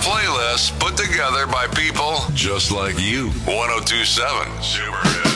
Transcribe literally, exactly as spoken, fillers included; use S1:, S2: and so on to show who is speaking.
S1: playlist put together by people just like you. ten twenty-seven Super Hits.